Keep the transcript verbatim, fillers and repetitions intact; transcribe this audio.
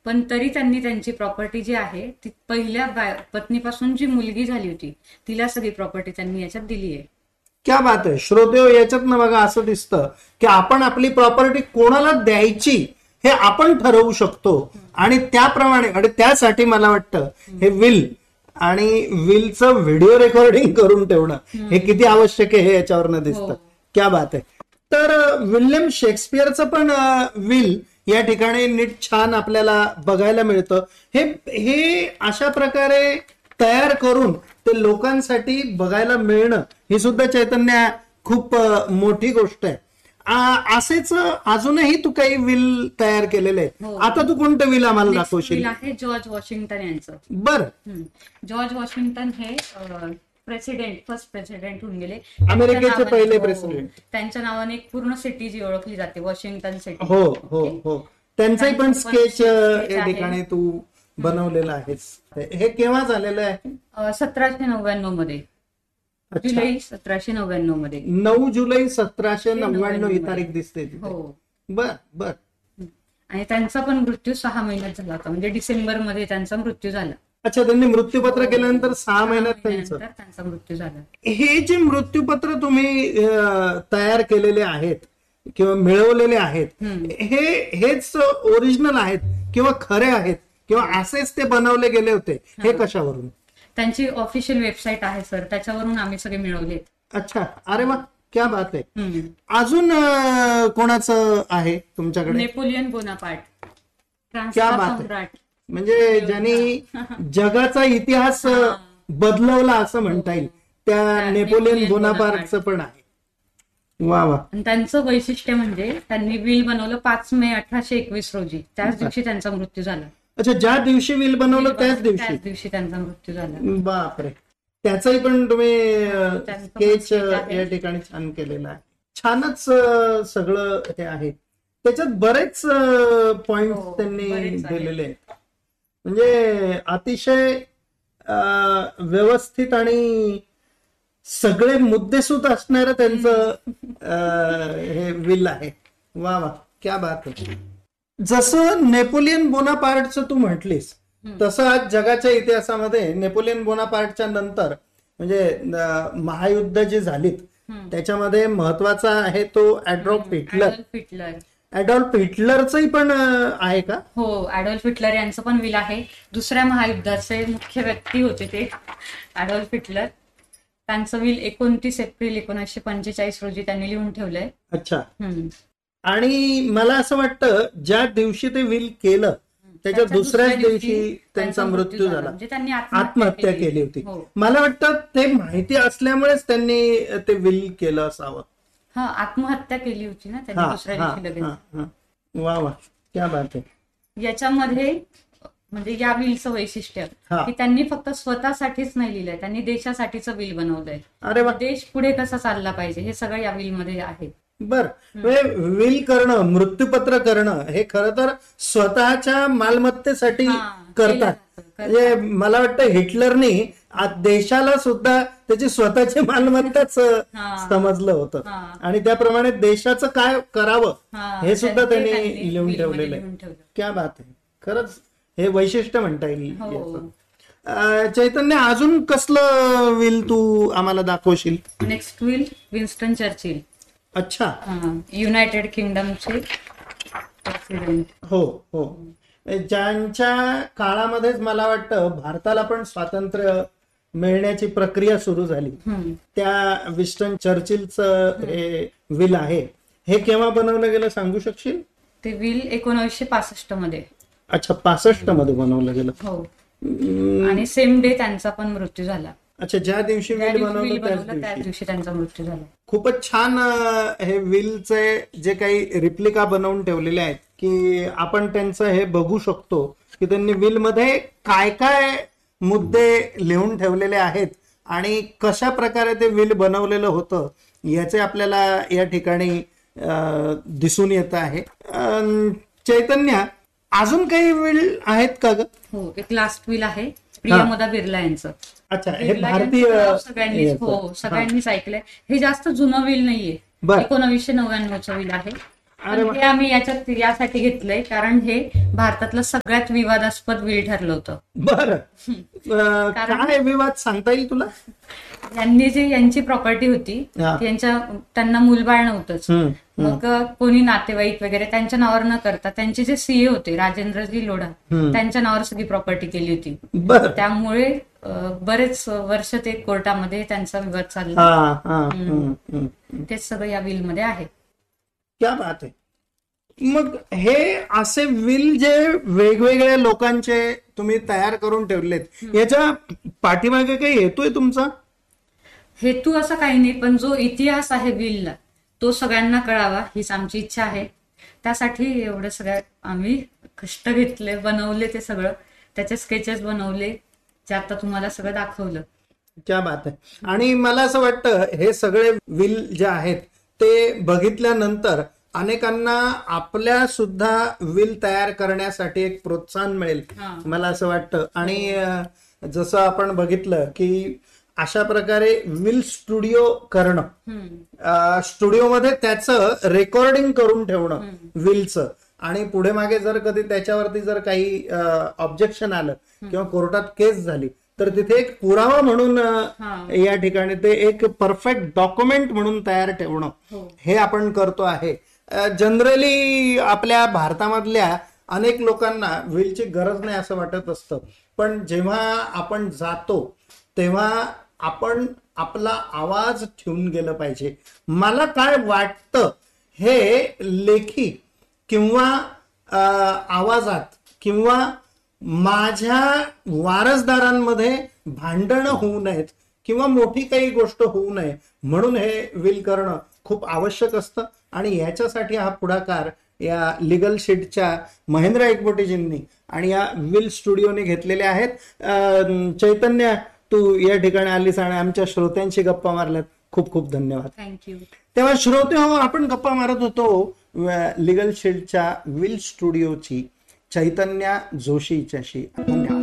पण तरी त्यांनी त्यांची प्रॉपर्टी जी आहे ती पहिल्या पत्नीपासून जी मुलगी झाली होती तिला सगळी प्रॉपर्टी त्यांनी याच्यात दिली आहे. क्या बात आहे. श्रोतेहो, याच्यात ना बघा असं दिसतं की आपण आपली प्रॉपर्टी कोणाला द्यायची हे आपण ठरवू शकतो आणि त्याप्रमाणे, आणि त्यासाठी मला वाटतं हे विल आणि विलचं व्हिडिओ रेकॉर्डिंग करून ठेवणं हे किती आवश्यक आहे हे याच्यावरनं दिसतं. क्या बात आहे. तर विल्यम शेक्सपियरचं पण विल या ठिकाणी नीट छान आपल्याला बघायला मिळतं. हे हे अशा प्रकारे तयार करून ते लोकांसाठी बघायला मिळणं ही सुद्धा चैतन्य खूप मोठी गोष्ट आहे. असेच अजूनही तू काही विल तयार केलेले आहेत. आता तू कोणतं विल आम्हाला दाखवशील? आहे जॉर्ज वॉशिंग्टन यांचं. बरं. जॉर्ज वॉशिंग्टन हे प्रेसिडेंट फर्स्ट प्रेसिडेंट होऊन गेले, अमेरिकेचे पहिले प्रेसिडेंट. त्यांच्या नावाने एक पूर्ण सिटी जी ओळखली जाते वॉशिंग्टन सिटी. हो हो हो. त्यांचंही पण स्केच या ठिकाणी तू बनवलेलं आहेस. हे केव्हा झालेलं आहे? सतराशे नव्याण्णव मध्ये. जुलै सतराशे नव्याण्णव मध्ये. नऊ जुलै सतराशे नव्याण्णव ही तारीख दिसते. हो. बर बर. आणि त्यांचा पण मृत्यू सहा महिन्यात झाला होता, म्हणजे डिसेंबर मध्ये त्यांचा मृत्यू झाला. अच्छा, त्यांनी मृत्यूपत्र केल्यानंतर सहा महिन्यात त्यांचं त्यांचा मृत्यू झाला. हे जे मृत्यूपत्र तुम्ही तयार केलेले आहेत किंवा मिळवलेले आहेत हे हेच ओरिजिनल आहेत किंवा खरे आहेत किंवा असेच ते बनवले गेले होते, हे कशावरून? त्यांची ऑफिशियल वेबसाईट आहे सर, त्याच्यावरून आम्ही सगळे मिळवले. अच्छा, अरे वा, क्या बात आहे. अजून कोणाचं आहे तुमच्याकडे? Napoleon Bonaparte. क्या बात आहे. म्हणजे ज्यांनी जगाचा इतिहास बदलवला असं म्हणता येईल, त्या नेपोलियन बोनापार्टचं पण आहे. वा वा. त्यांचं वैशिष्ट्य म्हणजे त्यांनी विल बनवलं पाच मे अठराशे एकवीस रोजी. त्याच दिवशी त्यांचा मृत्यू झाला. अच्छा, ज्या दिवशी विल बनवलं त्याच दिवशी त्याच दिवशी त्यांचा मृत्यू झाला. बापरे. त्याचंही पण तुम्ही स्केच या ठिकाणी छान केलेलं आहे. छानच सगळं हे आहे. त्याच्यात बरेच पॉइंट त्यांनी दिलेले आहेत. म्हणजे अतिशय व्यवस्थित आणि सगळे मुद्देसूद असणारं त्यांचं हे विल आहे. वा वा, क्या बात आहे. जसं नेपोलियन बोनापार्टचं तू म्हटलीस तसं आज जगाच्या इतिहासामध्ये नेपोलियन बोनापार्टच्या नंतर म्हणजे महायुद्ध जी झालीत त्याच्यामध्ये महत्वाचा आहे तो ऍडॉल्फ हिटलर. हिटलर ऍडॉल्फ हिटलरचंही पण आहे का? हो, ऍडॉल्फ हिटलर यांचं पण विल आहे. दुसऱ्या महायुद्धाचे मुख्य व्यक्ती होते ते ऍडॉल्फ हिटलर. त्यांचं विल एकोणतीस एप्रिल एकोणीसशे पंचेचाळीस रोजी त्यांनी लिहून ठेवलंय. अच्छा. आणि मला असं वाटतं ज्या दिवशी ते विल केलं त्याच्या दुसऱ्याच दिवशी त्यांचा मृत्यू झाला. म्हणजे त्यांनी आत्महत्या केली होती. मला वाटतं ते माहिती असल्यामुळेच त्यांनी ते विल केलं असावं. हा, आत्महत्या केली होती ना त्यांनी दुसऱ्या दिवशी लगेच. वा वा, क्या बात आहे. याच्यामध्ये म्हणजे या विलचं वैशिष्ट्य की त्यांनी फक्त स्वतःसाठीच नाही लिहिलंय, त्यांनी देशासाठीचं विल बनवलंय. अरे वा. देश पुढे कसा चालला पाहिजे हे सगळं या विल मध्ये आहे. बर. विल करणं, मृत्यूपत्र करणं हे खरं तर स्वतःच्या मालमत्तेसाठी करतात. म्हणजे मला वाटतं हिटलरनी देशाला सुद्धा त्याची स्वतःची मालमत्ताच समजलं होतं आणि त्याप्रमाणे देशाचं काय करावं हे सुद्धा त्यांनी लिहून ठेवलेलं आहे. क्या बात आहे. खरंच हे वैशिष्ट्य म्हणता येईल. चैतन्य, अजून कसलं विल तू आम्हाला दाखवशील? Next will Winston Churchill. अच्छा. United किंगडमचे president. हो हो. ज्यांच्या काळामध्येच मला वाटतं भारताला पण स्वातंत्र्य मिळण्याची प्रक्रिया सुरू झाली, त्या विन्स्टन चर्चिलचं हे विल आहे. हे केव्हा बनवलं गेलं सांगू शकशील? ते विल एकोणीसशे पासष्ट मध्ये. अच्छा, पासष्ट मध्ये बनवलं गेलं. हो. आणि सेम डे त्यांचा पण मृत्यू झाला. अच्छा, ज्या दिवशी विल बनवलं त्याच दिवशी त्यांचा मृत्यू झाला. खूपच छान हे विलचे जे काही रिप्लिका बनवून ठेवलेले आहेत की आपण त्यांचं हे बघू शकतो की त्यांनी विल मध्ये काय काय मुद्दे लिहून ठेवलेले आहेत आणि कशा प्रकारे ते विल बनवलेलं होतं याचे आपल्याला या ठिकाणी दिसून येत आहे. चैतन्य, अजून काही विल आहेत का ग? हो, एक लास्ट विल आहे प्रियमदा बिर्ला यांचं. अच्छा, हे भारतीय सगळ्यांनीच हो सगळ्यांनीच ऐकलंय. हे जास्त जुनं विल नाहीये, एकोणीसशे नव्याण्णवचं विल आहे. अरे वा. हे आम्ही याच्यात यासाठी घेतलंय कारण हे भारतातलं सगळ्यात विवादास्पद विल ठरलं होतं. बरं अं, कारण- काय विवाद सांगता येईल तुला? यांनी जे यांची प्रॉपर्टी होती हा. ती यांच्या त्यांना मूलबाळ नव्हतंच. हम्म, मग कोणी नातेवाईक वगैरे त्यांच्या नावावर न करता त्यांचे जे सीए होते राजेंद्रजी लोढा हम्म. त्यांच्या नावावर सगळी प्रॉपर्टी केली होती. बरं. त्यामुळे अं, बरेच वर्ष ते कोर्टामध्ये त्यांचा विवाद चालला. हा हा हम्म, हम्म. तेच सगळं या बिल मध्ये आहे. क्या बात आहे. मग हे असे विल जे वेगवेगळ्या लोकांचे तुम्ही तयार करून ठेवलेत, याच्या पाठीमागे काही हेतू आहे तुमचा? हेतू असा काही नाही, पण जो इतिहास आहे बिलला तो सगळ्यांना कळावा हीच आमची इच्छा आहे. त्यासाठी एवढं सगळं आम्ही कष्ट घेतले, बनवले ते सगळं, त्याचे स्केचेस बनवले जे आता तुम्हाला सगळं दाखवलं. क्या बात आहे. आणि मला असं वाटतं हे सगळे विल जे आहेत ते बघितल्यानंतर अनेकांना आपल्या सुद्धा विल तयार करण्यासाठी एक प्रोत्साहन मिळेल हा. मला असं वाटतं. आणि अं, जसं आपण बघितलं की अशा प्रकारे विल स्टुडिओ करणं, हम्म. स्टुडिओमध्ये त्याचं रेकॉर्डिंग करून ठेवणं विलचं, आणि पुढे मागे जर कधी त्याच्यावरती जर काही ऑब्जेक्शन आलं किंवा कोर्टात केस झाली तर तिथे एक पुरावा म्हणून हा. या ठिकाणी ते एक परफेक्ट डॉक्युमेंट म्हणून तयार ठेवणं हो. हे आपण करतो आहे. जनरली आपल्या भारतामधल्या अनेक लोकांना व्हीलची गरज नाही असं वाटत असतं, पण जेव्हा आपण जातो तेव्हा आपण आपला आवाज ठेवून गेलं पाहिजे. मला काय वाटतं हे लेखी किंवा आवाजात किंवा माझ्या वारसदारांमध्ये भांडणं होऊ नयेत किंवा मोठी काही गोष्ट होऊ नये म्हणून हे विल करणं खूप आवश्यक असतं. आणि याच्यासाठी हा पुढाकार या लिगल शीटच्या महेंद्र एकबोटेजींनी आणि या विल स्टुडिओने घेतलेले आहेत. चैतन्य, तू या ठिकाणी आलीस आणि आमच्या श्रोत्यांशी गप्पा मारल्यात, खूप खूप धन्यवाद. थँक्यू. तेव्हा श्रोते हो, आपण गप्पा मारत होतो लिगल शील्डच्या विल स्टुडिओची चैतन्या जोशी हिच्याशी. धन्यवाद.